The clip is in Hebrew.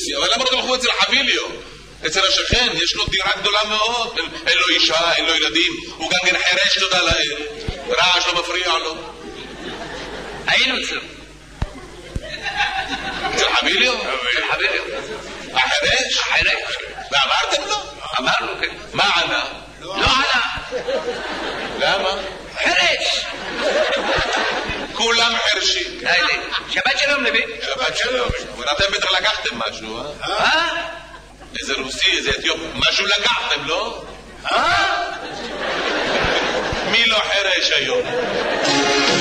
רוסיה, אבל למה לא תלכו אצל חביליו? אצל השכן, יש לו דירה גדולה מאוד, אין לו אישה, אין לו ילדים, הוא גם כן חרש, תודה לאל, רעש לא מפריע לו. היינו אצלו. אצל חביליו? אצל חביליו. החרש? החרש. ואמרתם לו? אמרנו, כן. מה ענה? לא ענה. למה? חרש. כולם חרשים. שבת שלום לוי. שבת שלום. אבל אתם בטח לקחתם משהו, אה? איזה רוסי, איזה אתיופי, משהו לקחתם, לא? מי לא חרש היום?